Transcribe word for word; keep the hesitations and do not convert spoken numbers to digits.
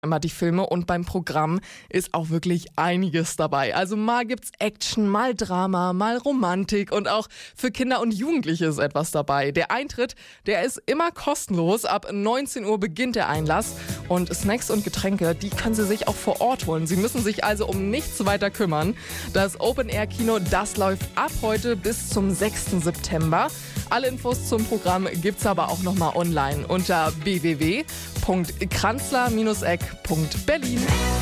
immer die Filme und beim Programm ist auch wirklich einiges dabei. Also mal gibt's Action, mal Drama, mal Romantik und auch für Kinder und Jugendliche ist etwas dabei. Der Eintritt, der ist immer kostenlos. Ab neunzehn Uhr beginnt der Einlass und Snacks und Getränke, die können Sie sich auch vor Ort holen. Sie müssen sich also um nichts weiter kümmern. Das Open-Air-Kino, das läuft ab heute bis zum sechsten September. Alle Infos zum Programm gibt's aber auch nochmal online unter w w w punkt kranzler Bindestrich eck punkt berlin.